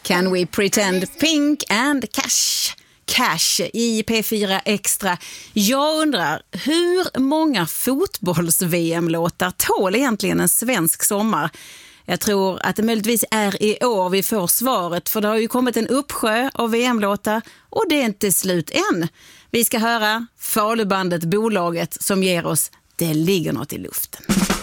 Can we pretend? Pink and Cash i P4 Extra. Jag undrar, hur många fotbolls-VM-låtar tål egentligen en svensk sommar? Jag tror att det möjligtvis är i år vi får svaret, för det har ju kommit en uppsjö av VM-låtar och det är inte slut än. Vi ska höra Falubandet Bolaget som ger oss Det ligger något i luften.